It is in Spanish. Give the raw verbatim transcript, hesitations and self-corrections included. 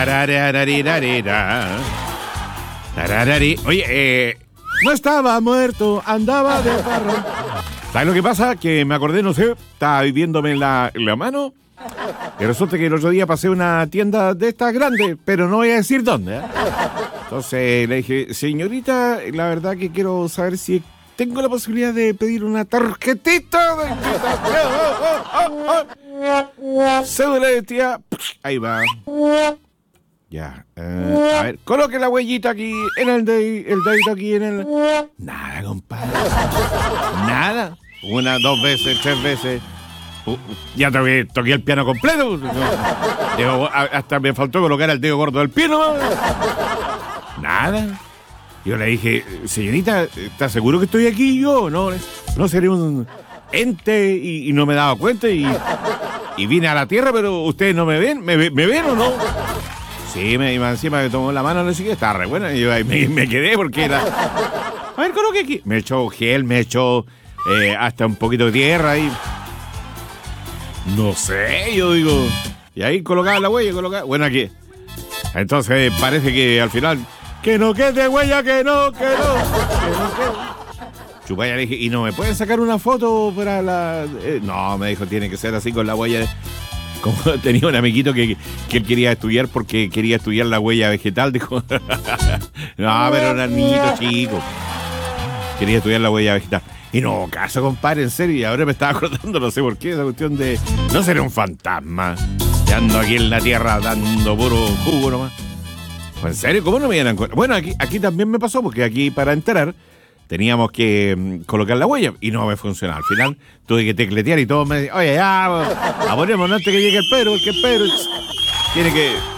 Tarararararara. Tararari. Oye, eh, no estaba muerto, andaba de farro. ¿Sabes lo que pasa? Que me acordé, no sé, estaba viviéndome en la, en la mano. Y resulta que el otro día pasé una tienda de estas grandes, pero no voy a decir dónde, ¿eh? Entonces le dije, señorita, la verdad que quiero saber si tengo la posibilidad de pedir una tarjetita de invitación. Cédula de identidad. Ahí va. Ya. Eh, a ver, coloque la huellita aquí en el, de, el dedito aquí en el... Nada, compadre. Nada. Una, dos veces, tres veces. Uh, ya toqué, toqué el piano completo. Digo, hasta me faltó colocar el dedo gordo del piano. Nada. Yo le dije, señorita, ¿está seguro que estoy aquí yo? No, no seré un ente y, y no me daba cuenta y, y vine a la tierra, pero ustedes no me ven. ¿Me, me ven o no? Sí, me iba encima, me tomó la mano, no sé qué, estaba re buena. Y yo ahí me, me quedé porque era... A ver, coloque aquí. Me echó gel, me echó eh, hasta un poquito de tierra y... No sé, yo digo... Y ahí colocaba la huella, colocaba... Bueno, aquí. Entonces parece que al final... Que no quede huella, que no, que no, que no quede. Chupaya le dije, ¿y no me pueden sacar una foto para la...? Eh, no, me dijo, tiene que ser así con la huella de... Como tenía un amiguito que, que él quería estudiar porque quería estudiar la huella vegetal, dijo. No, pero era niñito chico. Quería estudiar la huella vegetal. Y no, caso, compadre, en serio. Y ahora me estaba acordando, no sé por qué, esa cuestión de... No seré un fantasma. Que ando aquí en la tierra dando puro jugo nomás. ¿En serio? ¿Cómo no me dieron cuenta? Bueno, aquí, aquí también me pasó, porque aquí para entrar teníamos que um, colocar la huella y no me funcionaba. Al final tuve que tecletear y todos me decían, oye, ya, aponémonos antes que llegue el Pedro, porque el Pedro tiene que